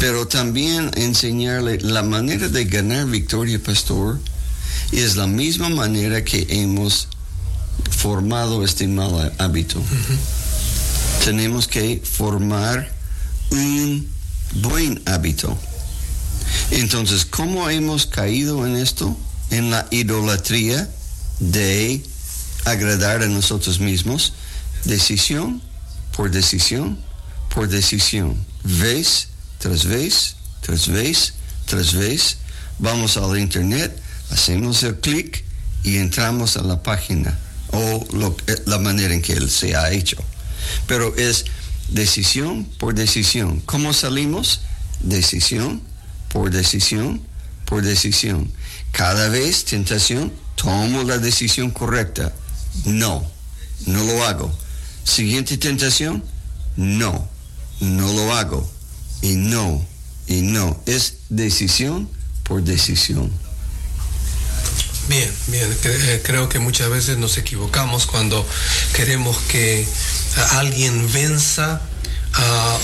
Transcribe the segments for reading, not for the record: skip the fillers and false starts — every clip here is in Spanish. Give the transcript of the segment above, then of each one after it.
Pero también enseñarle la manera de ganar victoria, pastor, es la misma manera que hemos formado este mal hábito. Tenemos que formar un buen hábito. Entonces, ¿cómo hemos caído en esto? En la idolatría de agradar a nosotros mismos. Decisión por decisión por decisión. Vez tras vez, tras vez, tras vez. Vamos al internet, hacemos el clic y entramos a la página o la manera en que él se ha hecho. Pero es decisión por decisión. ¿Cómo salimos? Decisión por decisión por decisión. Cada vez tentación, tomo la decisión correcta. No lo hago. Siguiente tentación, no lo hago. Y no. Es decisión por decisión. Bien. Creo que muchas veces nos equivocamos cuando queremos que alguien venza a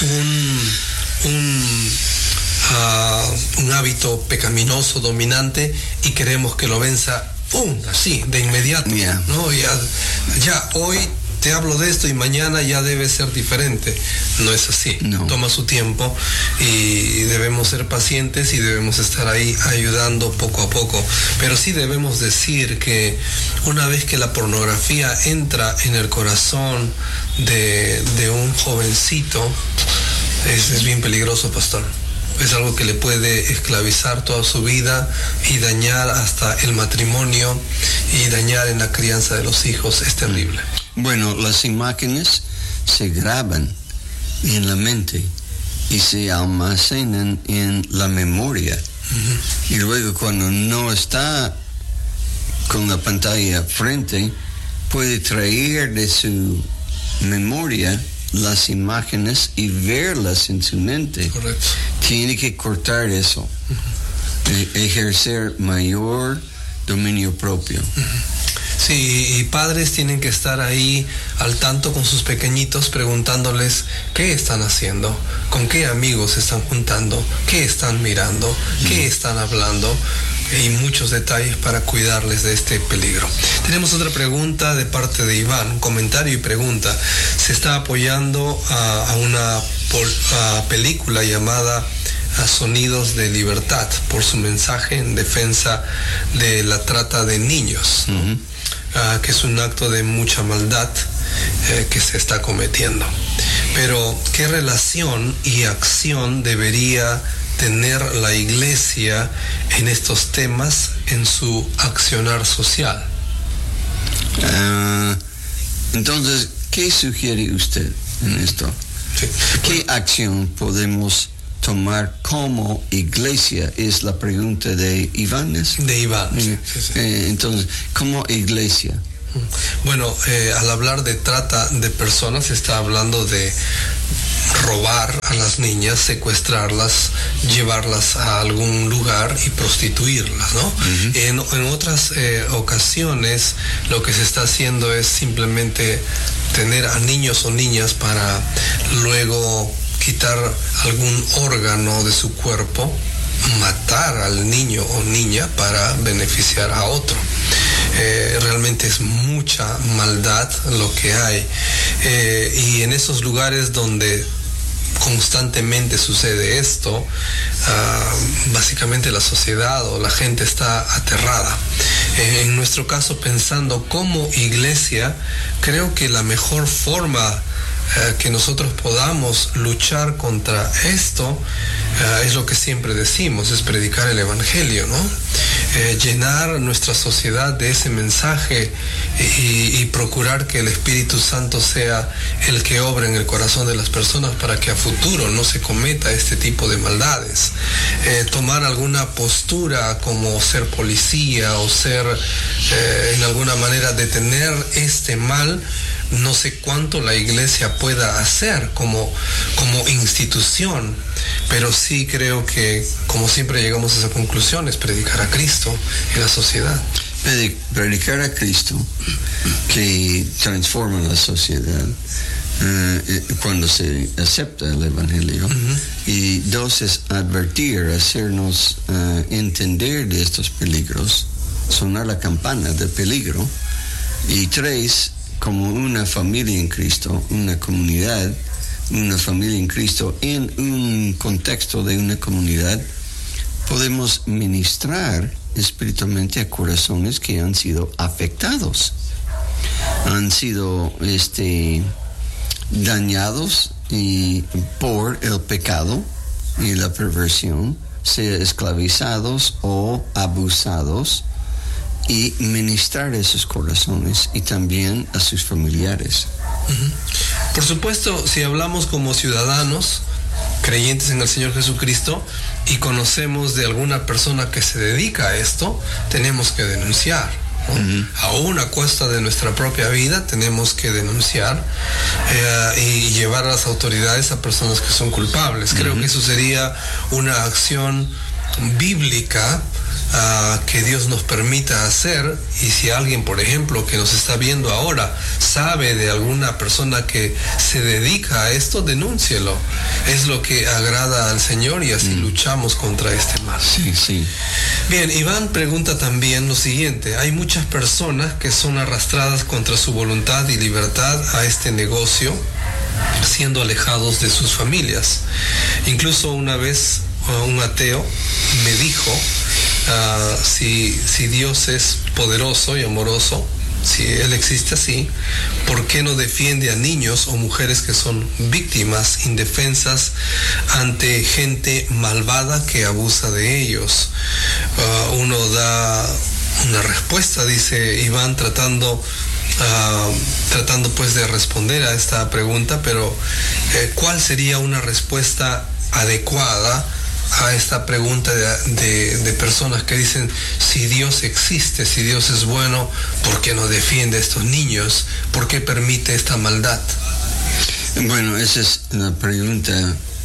un hábito pecaminoso dominante y queremos que lo venza, ¡pum!, así, de inmediato. ¿No? Ya hoy te hablo de esto y mañana ya debe ser diferente. No es así. No. Toma su tiempo y debemos ser pacientes y debemos estar ahí ayudando poco a poco. Pero sí debemos decir que una vez que la pornografía entra en el corazón de un jovencito, es bien peligroso, pastor. Es algo que le puede esclavizar toda su vida y dañar hasta el matrimonio y dañar en la crianza de los hijos. Es terrible. Bueno, las imágenes se graban en la mente y se almacenan en la memoria. Y luego cuando no está con la pantalla frente, puede traer de su memoria las imágenes y verlas en su mente. Correcto. Tiene que cortar eso. Ejercer mayor dominio propio. Sí, y padres tienen que estar ahí al tanto con sus pequeñitos, preguntándoles qué están haciendo, con qué amigos se están juntando, qué están mirando, qué están hablando, y muchos detalles para cuidarles de este peligro. Tenemos otra pregunta de parte de Iván, un comentario y pregunta. Se está apoyando a una película llamada Sonidos de Libertad por su mensaje en defensa de la trata de niños, que es un acto de mucha maldad que se está cometiendo. Pero, ¿qué relación y acción debería tener la iglesia en estos temas en su accionar social? Entonces, ¿qué sugiere usted en esto? Sí. ¿Qué acción podemos tomar como iglesia? Es la pregunta de Iván. De Iván. Sí. Entonces, como iglesia. Bueno, al hablar de trata de personas, se está hablando de robar a las niñas, secuestrarlas, llevarlas a algún lugar y prostituirlas, ¿no? En otras ocasiones lo que se está haciendo es simplemente tener a niños o niñas para luego quitar algún órgano de su cuerpo, matar al niño o niña para beneficiar a otro. Realmente es mucha maldad lo que hay, y en esos lugares donde constantemente sucede esto, básicamente la sociedad o la gente está aterrada. En nuestro caso, pensando como iglesia, creo que la mejor forma que nosotros podamos luchar contra esto es lo que siempre decimos, es predicar el evangelio, ¿no? Llenar nuestra sociedad de ese mensaje y procurar que el Espíritu Santo sea el que obra en el corazón de las personas para que a futuro no se cometa este tipo de maldades. Tomar alguna postura como ser policía o ser en alguna manera detener este mal, no sé cuánto la iglesia pueda hacer como institución, pero sí creo que, como siempre llegamos a esa conclusión, es predicar a Cristo en la sociedad. Predicar a Cristo que transforma la sociedad cuando se acepta el evangelio, Y dos es advertir, hacernos entender de estos peligros, sonar la campana del peligro. Y tres, como una familia en Cristo, una comunidad, una familia en Cristo en un contexto de una comunidad, podemos ministrar espiritualmente a corazones que han sido afectados, han sido dañados y por el pecado y la perversión, sea esclavizados o abusados, y ministrar a esos corazones y también a sus familiares. Por supuesto, si hablamos como ciudadanos creyentes en el Señor Jesucristo y conocemos de alguna persona que se dedica a esto, tenemos que denunciar, ¿no? Aún a costa de nuestra propia vida tenemos que denunciar y llevar a las autoridades a personas que son culpables. Creo que eso sería una acción bíblica que Dios nos permita hacer. Y si alguien, por ejemplo, que nos está viendo ahora, sabe de alguna persona que se dedica a esto, denúncielo. Es lo que agrada al Señor y así luchamos contra este mal. Sí. Bien, Iván pregunta también lo siguiente: hay muchas personas que son arrastradas contra su voluntad y libertad a este negocio, siendo alejados de sus familias. Incluso una vez un ateo me dijo, si Dios es poderoso y amoroso, si Él existe así, ¿por qué no defiende a niños o mujeres que son víctimas indefensas ante gente malvada que abusa de ellos? Uno da una respuesta, dice Iván, tratando pues de responder a esta pregunta, pero ¿cuál sería una respuesta adecuada a esta pregunta de personas que dicen, si Dios existe, si Dios es bueno, ¿por qué no defiende a estos niños? ¿Por qué permite esta maldad? Bueno, esa es la pregunta.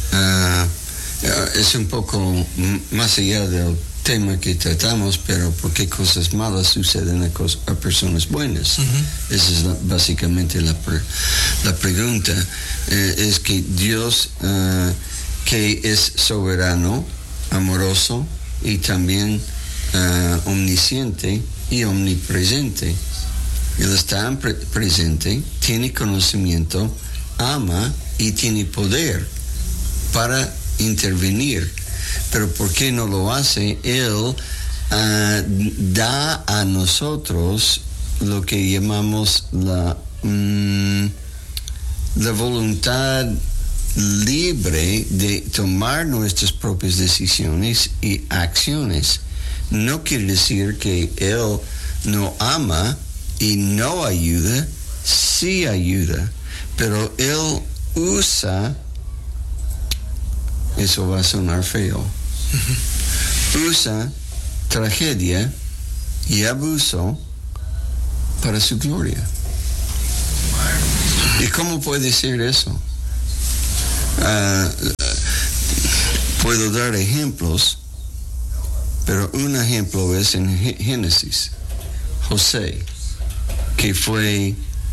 Es un poco más allá del tema que tratamos, pero ¿por qué cosas malas suceden a personas buenas? Esa es básicamente la pregunta. Es que Dios, que es soberano, amoroso y también omnisciente y omnipresente. Él está presente, tiene conocimiento, ama y tiene poder para intervenir. Pero ¿por qué no lo hace? Él da a nosotros lo que llamamos la voluntad libre de tomar nuestras propias decisiones y acciones. No quiere decir que Él no ama y no ayuda, sí ayuda, pero Él usa, eso va a sonar feo, usa tragedia y abuso para su gloria. ¿Y cómo puede ser eso? Puedo dar ejemplos, pero un ejemplo es en Génesis. José, que fue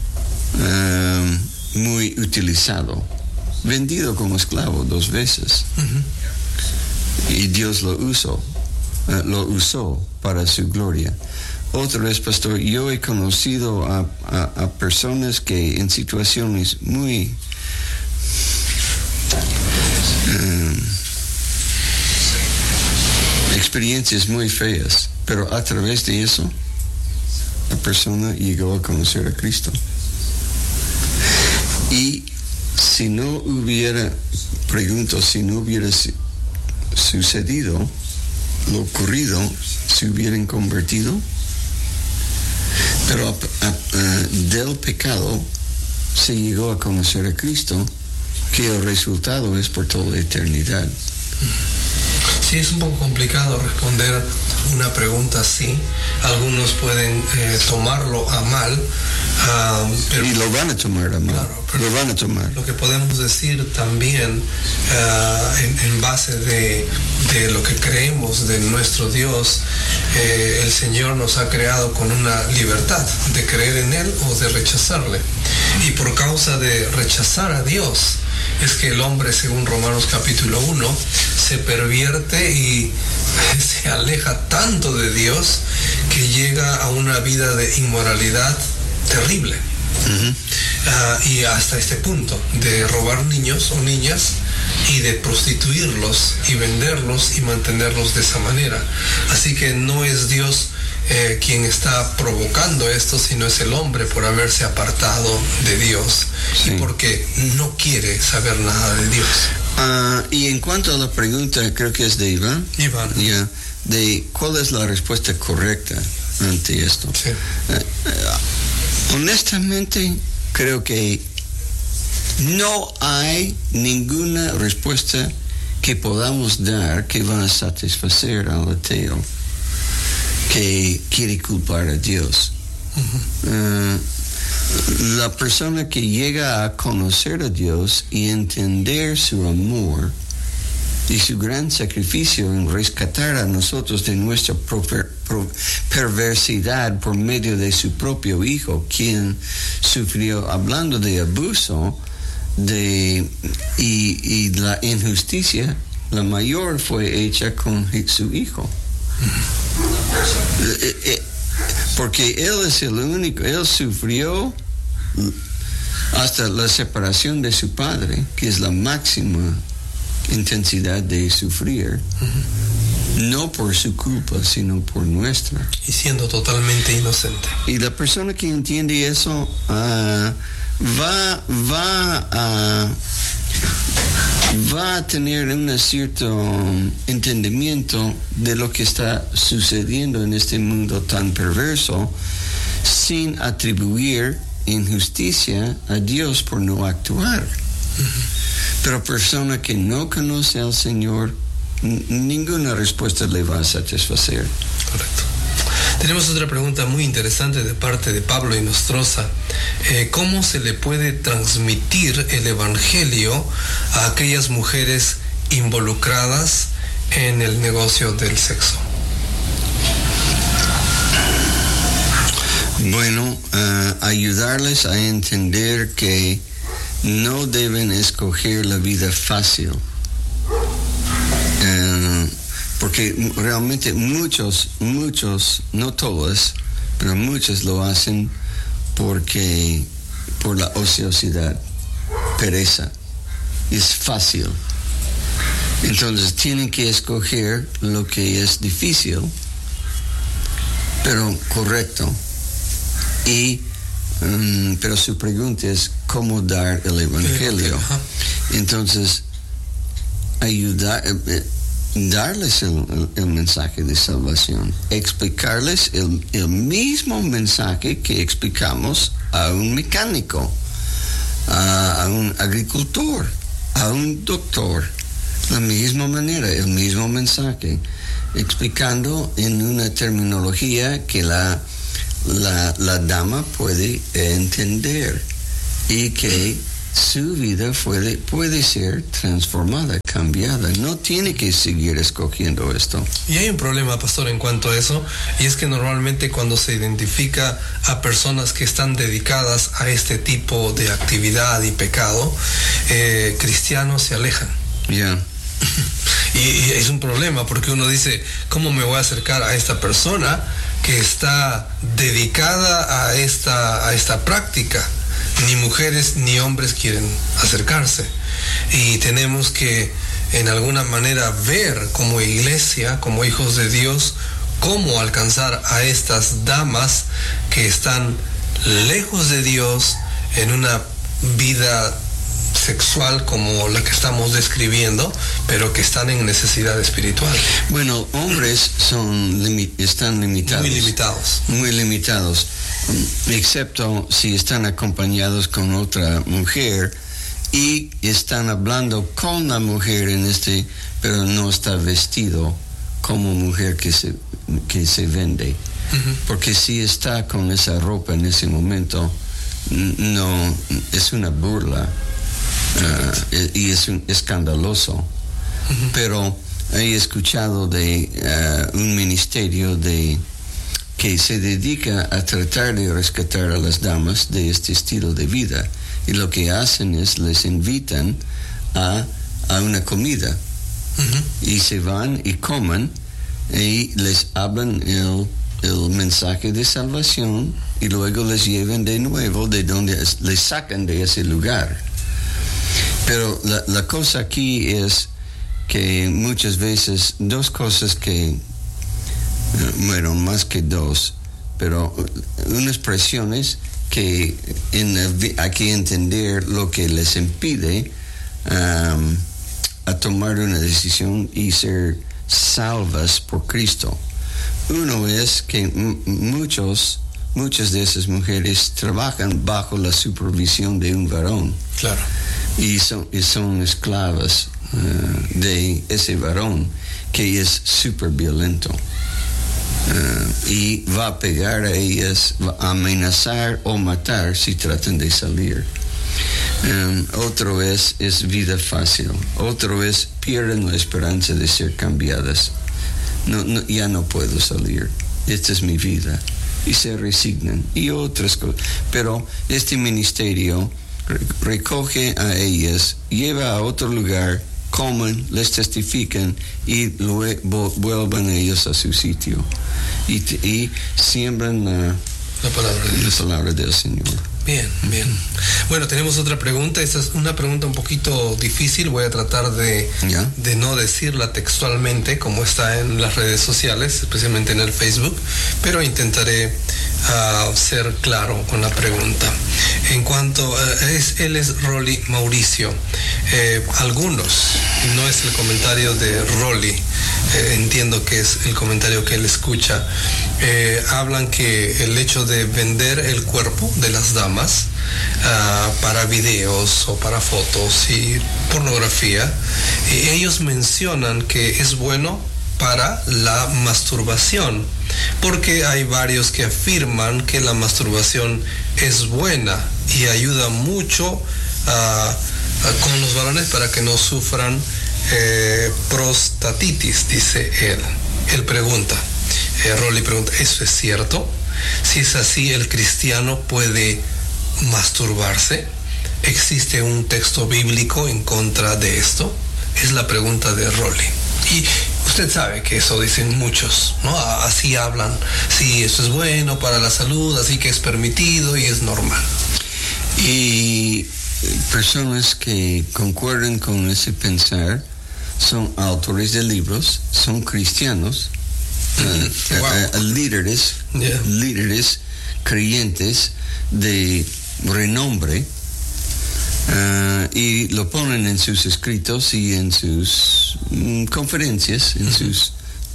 muy utilizado, vendido como esclavo 2 veces. Y Dios lo usó para su gloria. Otra vez, pastor, yo he conocido a personas que en situaciones muy experiencias muy feas, pero a través de eso la persona llegó a conocer a Cristo. Y si no hubiera sucedido lo ocurrido, se hubieran convertido, pero del pecado se llegó a conocer a Cristo, que el resultado es por toda la eternidad. Sí, es un poco complicado responder una pregunta así. Algunos pueden tomarlo a mal. Pero, y lo van a tomar a mal. Claro, pero lo van a tomar. Lo que podemos decir también en base de lo que creemos de nuestro Dios, el Señor nos ha creado con una libertad de creer en Él o de rechazarle. Y por causa de rechazar a Dios, es que el hombre, según Romanos capítulo 1, se pervierte y se aleja tanto de Dios que llega a una vida de inmoralidad terrible. Y hasta este punto de robar niños o niñas y de prostituirlos y venderlos y mantenerlos de esa manera. Así que no es Dios quien está provocando esto, sino es el hombre por haberse apartado de Dios, sí, y porque no quiere saber nada de Dios. Y en cuanto a la pregunta, creo que es de Iván. Yeah, de cuál es la respuesta correcta ante esto. Sí. Honestamente, creo que no hay ninguna respuesta que podamos dar que va a satisfacer al ateo que quiere culpar a Dios. La persona que llega a conocer a Dios y entender su amor y su gran sacrificio en rescatar a nosotros de nuestra perversidad por medio de su propio Hijo, quien sufrió, hablando de abuso y la injusticia, la mayor fue hecha con su Hijo. Porque Él es el único, Él sufrió hasta la separación de su Padre, que es la máxima intensidad de sufrir, no por su culpa, sino por nuestra. Y siendo totalmente inocente. Y la persona que entiende eso va a tener un cierto entendimiento de lo que está sucediendo en este mundo tan perverso, sin atribuir injusticia a Dios por no actuar. Pero persona que no conoce al Señor, ninguna respuesta le va a satisfacer. Correcto. Tenemos otra pregunta muy interesante de parte de Pablo Inostroza. ¿Cómo se le puede transmitir el Evangelio a aquellas mujeres involucradas en el negocio del sexo? Bueno, ayudarles a entender que no deben escoger la vida fácil. Porque realmente muchos, no todos, pero muchos lo hacen por la ociosidad, pereza. Es fácil. Entonces tienen que escoger lo que es difícil, pero correcto. Pero su pregunta es cómo dar el Evangelio. Entonces, darles el mensaje de salvación, explicarles el mismo mensaje que explicamos a un mecánico, a un agricultor, a un doctor, la misma manera, el mismo mensaje, explicando en una terminología que la dama puede entender y que su vida puede ser transformada, cambiada. No tiene que seguir escogiendo esto. Y hay un problema, pastor, en cuanto a eso, y es que normalmente cuando se identifica a personas que están dedicadas a este tipo de actividad y pecado, cristianos se alejan. Ya. Y es un problema porque uno dice, ¿cómo me voy a acercar a esta persona que está dedicada a esta práctica? Ni mujeres ni hombres quieren acercarse. Y tenemos que en alguna manera ver como iglesia, como hijos de Dios, cómo alcanzar a estas damas que están lejos de Dios en una vida sexual como la que estamos describiendo, pero que están en necesidad espiritual. Bueno, hombres están limitados. Muy limitados, excepto si están acompañados con otra mujer y están hablando con la mujer pero no está vestido como mujer que se vende. Porque si está con esa ropa en ese momento, no, es una burla. Y es escandaloso. Pero he escuchado de un ministerio que se dedica a tratar de rescatar a las damas de este estilo de vida, Y lo que hacen es les invitan a una comida. Y se van y comen y les hablan el mensaje de salvación y luego les llevan de nuevo de donde les sacan de ese lugar. Pero la cosa aquí es que muchas veces dos cosas que, bueno, más que dos, pero unas presiones que hay que entender lo que les impide a tomar una decisión y ser salvas por Cristo. Uno es que muchas de esas mujeres trabajan bajo la supervisión de un varón. Claro. Y son esclavas de ese varón que es súper violento. Y va a pegar a ellas, va a amenazar o matar si tratan de salir. Otro es vida fácil. Otro es pierden la esperanza de ser cambiadas. Ya no puedo salir. Esta es mi vida. Y se resignan. Y otras cosas. Pero este ministerio recoge a ellas, lleva a otro lugar, comen, les testifican y luego vuelvan ellos a su sitio. Y siembran la palabra del Señor. Bien, bien. Bueno, tenemos otra pregunta. Esta es una pregunta un poquito difícil. Voy a tratar de no decirla textualmente como está en las redes sociales, especialmente en el Facebook, pero intentaré ser claro con la pregunta. En cuanto él es Rolly Mauricio. Algunos, no es el comentario de Rolly, entiendo que es el comentario que él escucha, hablan que el hecho de vender el cuerpo de las damas para videos o para fotos y pornografía, ellos mencionan que es bueno para la masturbación, porque hay varios que afirman que la masturbación es buena y ayuda mucho con los varones para que no sufran prostatitis, dice él. Él pregunta, Rolly pregunta, ¿eso es cierto? Si es así, ¿el cristiano puede masturbarse? ¿Existe un texto bíblico en contra de esto? Es la pregunta de Rolly. Y usted sabe que eso dicen muchos, ¿no? Así hablan. Sí, eso es bueno para la salud, así que es permitido y es normal. Y personas que concuerdan con ese pensar son autores de libros, son cristianos, líderes creyentes de renombre, y lo ponen en sus escritos y en sus conferencias, en sus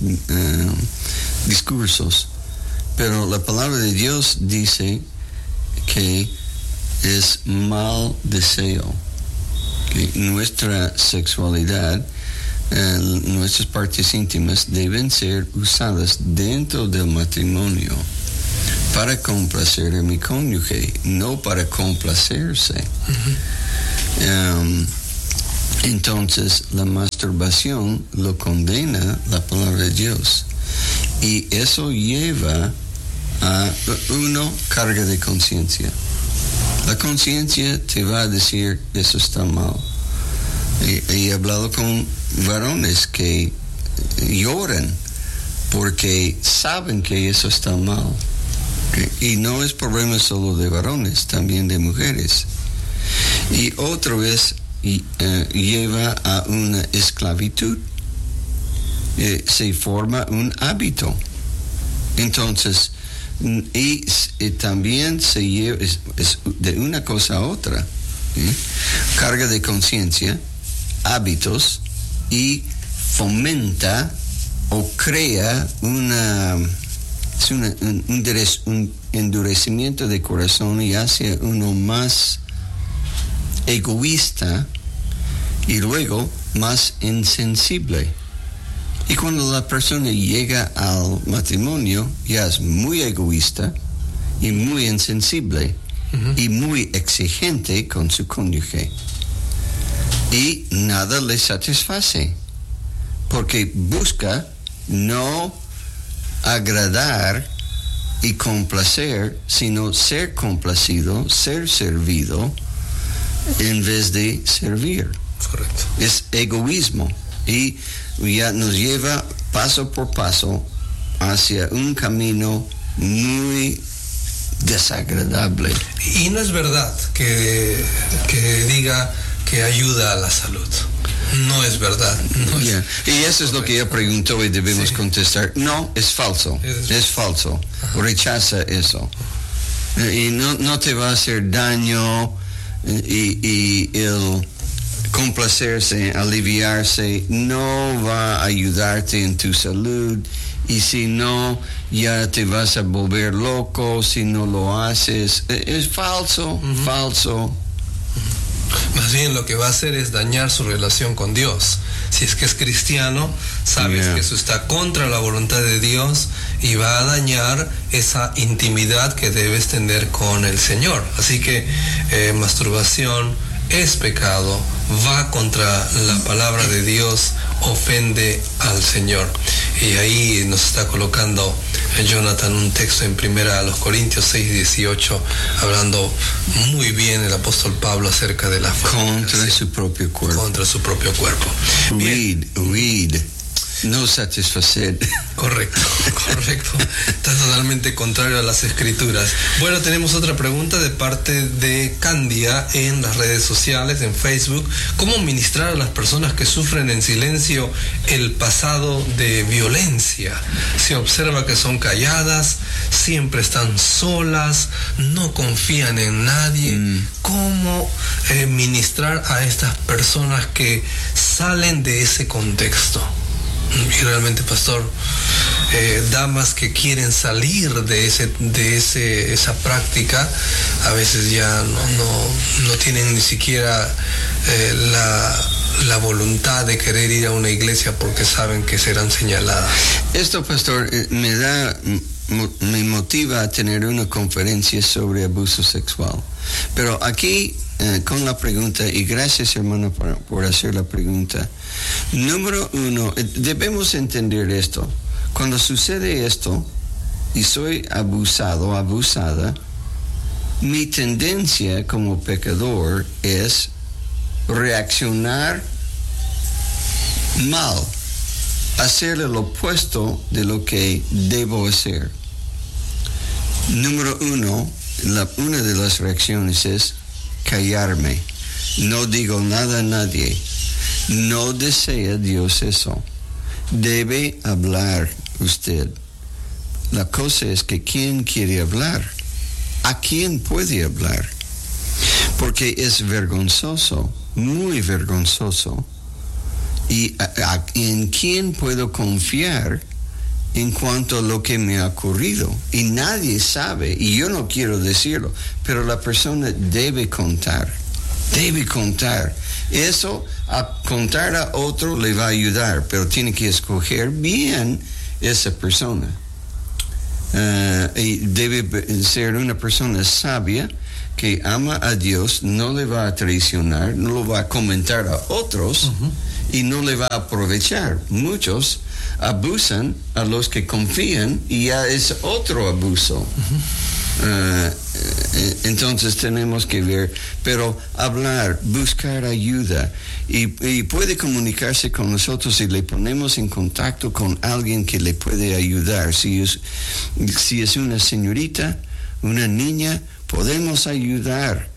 discursos. Pero la palabra de Dios dice que es mal deseo, que nuestra sexualidad, nuestras partes íntimas deben ser usadas dentro del matrimonio para complacer a mi cónyuge, no para complacerse. Entonces la masturbación lo condena la palabra de Dios, y eso lleva a carga de conciencia. La conciencia te va a decir eso está mal. Y he hablado con varones que lloran porque saben que eso está mal. Y no es problema solo de varones, también de mujeres. Y otro es, lleva a una esclavitud. Se forma un hábito. Entonces, y también se lleva es de una cosa a otra. Carga de conciencia, hábitos, y fomenta o crea un endurecimiento de corazón y hace uno más egoísta y luego más insensible. Y cuando la persona llega al matrimonio, ya es muy egoísta y muy insensible y muy exigente con su cónyuge. Y nada le satisface, porque busca no agradar y complacer, sino ser complacido, ser servido, en vez de servir. Correcto. Es egoísmo y ya nos lleva paso por paso hacia un camino muy desagradable. Y no es verdad que diga que ayuda a la salud. No es verdad. No Yeah. Y eso es lo que ella preguntó y debemos Sí. contestar. No, es falso. Es falso. Rechaza eso. Y no te va a hacer daño y el complacerse, aliviarse, no va a ayudarte en tu salud. Y si no, ya te vas a volver loco si no lo haces. Es falso, falso. Más bien lo que va a hacer es dañar su relación con Dios. Si es que es cristiano, sabes Yeah. que eso está contra la voluntad de Dios y va a dañar esa intimidad que debes tener con el Señor. Así que masturbación es pecado, va contra la palabra de Dios, ofende al Señor. Y ahí nos está colocando Jonathan un texto en 1 Corintios 6:18, hablando muy bien el apóstol Pablo acerca de la Contra su propio cuerpo. contra su propio cuerpo. Bien. Huid. No satisfacer. Correcto. Está totalmente contrario a las escrituras. Bueno, tenemos otra pregunta de parte de Candia en las redes sociales, en Facebook. ¿Cómo ministrar a las personas que sufren en silencio el pasado de violencia? Se observa que son calladas, siempre están solas, no confían en nadie. ¿Cómo ministrar a estas personas que salen de ese contexto? Y realmente, pastor, damas que quieren salir de esa práctica, a veces ya no tienen ni siquiera la voluntad de querer ir a una iglesia porque saben que serán señaladas. Esto, pastor, me motiva a tener una conferencia sobre abuso sexual. Pero aquí, con la pregunta, y gracias, hermano, por hacer la pregunta. Número uno, debemos entender esto. Cuando sucede esto y soy abusado, abusada, mi tendencia como pecador es reaccionar mal, hacer el opuesto de lo que debo hacer. Número uno, una de las reacciones es callarme. No digo nada a nadie. No desea Dios eso. Debe hablar usted. La cosa es que ¿quién quiere hablar? ¿A quién puede hablar? Porque es vergonzoso, muy vergonzoso. ¿Y en quién puedo confiar en cuanto a lo que me ha ocurrido? Y nadie sabe, y yo no quiero decirlo, pero la persona debe contar. Debe contar. Eso, a contar a otro le va a ayudar, pero tiene que escoger bien esa persona. Y debe ser una persona sabia que ama a Dios, no le va a traicionar, no lo va a comentar a otros y no le va a aprovechar. Muchos abusan a los que confían y ya es otro abuso. Entonces tenemos que ver, pero hablar, buscar ayuda y puede comunicarse con nosotros y le ponemos en contacto con alguien que le puede ayudar. Si es una señorita, una niña, podemos ayudar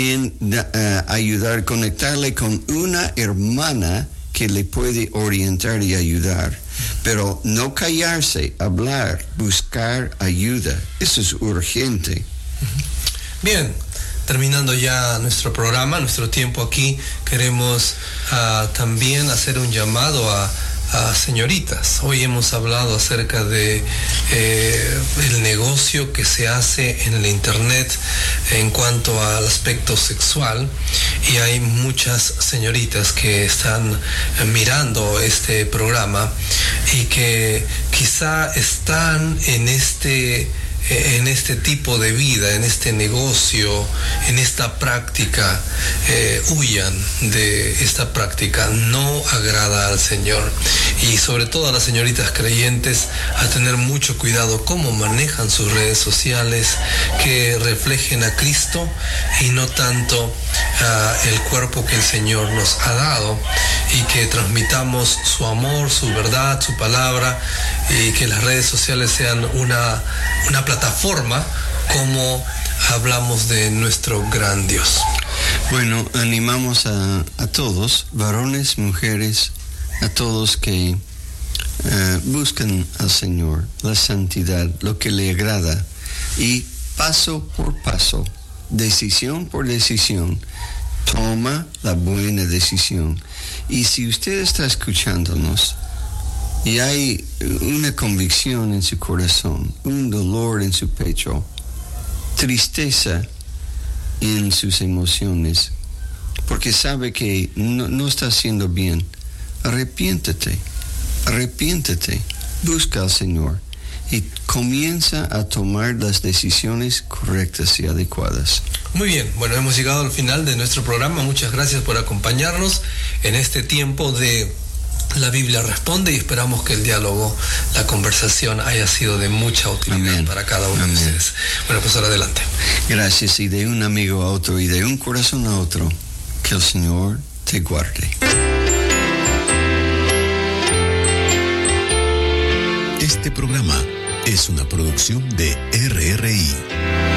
conectarle con una hermana que le puede orientar y ayudar. Pero no callarse, hablar, buscar ayuda. Eso es urgente. Bien, terminando ya nuestro programa, nuestro tiempo aquí, queremos también hacer un llamado a señoritas. Hoy hemos hablado acerca de el negocio que se hace en el internet en cuanto al aspecto sexual, y hay muchas señoritas que están mirando este programa y que quizá están en este tipo de vida, en este negocio, en esta práctica. Huyan de esta práctica, no agrada al Señor. y sobre todo a las señoritas creyentes a tener mucho cuidado cómo manejan sus redes sociales, que reflejen a Cristo y no tanto el cuerpo que el Señor nos ha dado, y que transmitamos su amor, su verdad, su palabra, y que las redes sociales sean una plataforma como hablamos de nuestro gran Dios. Bueno, animamos a todos, varones, mujeres, a todos que buscan al Señor, la santidad, lo que le agrada, y paso por paso, decisión por decisión, toma la buena decisión. Y si usted está escuchándonos y hay una convicción en su corazón, un dolor en su pecho, tristeza en sus emociones, porque sabe que no está haciendo bien, arrepiéntete, busca al Señor y comienza a tomar las decisiones correctas y adecuadas. Muy bien, bueno, hemos llegado al final de nuestro programa. Muchas gracias por acompañarnos en este tiempo de La Biblia Responde, y esperamos que el diálogo, la conversación haya sido de mucha utilidad. Amén. Para cada uno. Amén. De ustedes. Bueno, pues ahora adelante. Gracias, y de un amigo a otro y de un corazón a otro, que el Señor te guarde. Este programa es una producción de RRI.